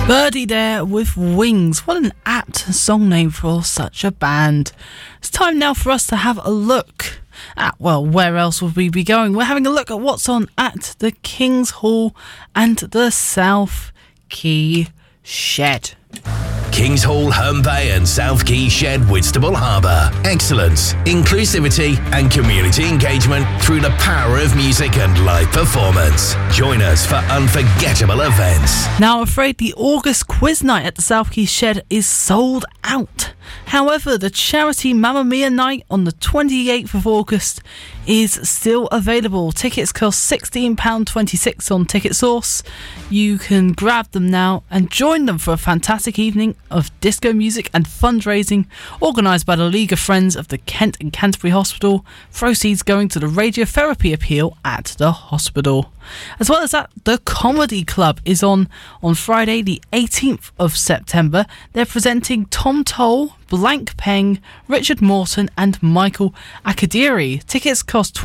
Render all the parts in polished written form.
Birdie there with Wings. What an apt song name for such a band. It's time now for us to have a look at, well, where else would we be going? We're having a look at what's on at the King's Hall and the South Quay Shed. Kings Hall, Herne Bay and South Quay Shed, Whitstable Harbour. Excellence, inclusivity and community engagement through the power of music and live performance. Join us for unforgettable events. Now, I'm afraid the August quiz night at the South Quay Shed is sold out. However, the charity Mamma Mia night on the 28th of August is still available. Tickets cost £16.26 on Ticket Source. You can grab them now and join them for a fantastic evening of disco music and fundraising organised by the League of Friends of the Kent and Canterbury Hospital, proceeds going to the radiotherapy appeal at the hospital. As well as that, the Comedy Club is on Friday the 18th of September. They're presenting Tom Toll, Blank Peng, Richard Morton and Michael Akadiri. Tickets cost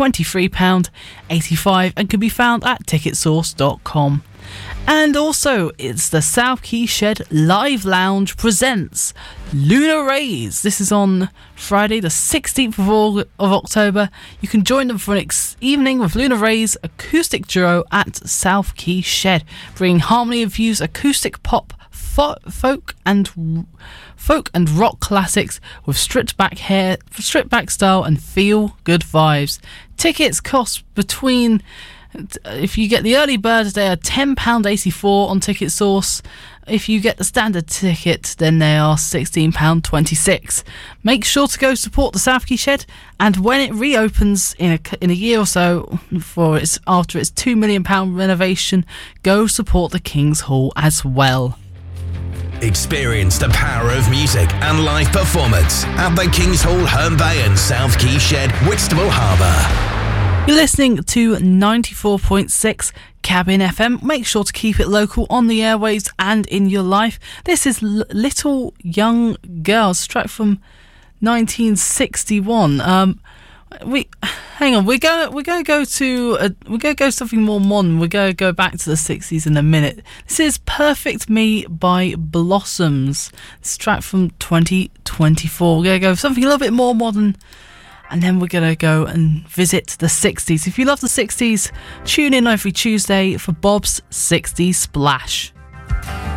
£23.85 and can be found at ticketsource.com. And also, it's the South Quay Shed Live Lounge presents Lunar Rays. This is on Friday the 16th of October. You can join them for an evening with Lunar Rays acoustic duo at South Quay Shed, bringing harmony of views, acoustic pop, folk and rock classics with stripped back style and feel good vibes. Tickets cost between, if you get the early bird, they are £10.84 on Ticket Source. If you get the standard ticket, then they are £16.26. Make sure to go support the South Quay Shed, and when it reopens in a year or so, after its £2 million renovation, go support the King's Hall as well. Experience the power of music and live performance at the King's Hall, Herne Bay and South Quay Shed, Whitstable Harbour. You're listening to 94.6 Cabin FM. Make sure to keep it local on the airwaves and in your life. This is Little Young Girls, track from 1961. We're going to go something more modern. We're going to go back to the 60s in a minute. This is Perfect Me by Blossoms. This track from 2024. We're going to go something a little bit more modern, and then we're going to go and visit the 60s. If you love the 60s, tune in every Tuesday for Bob's 60s Splash.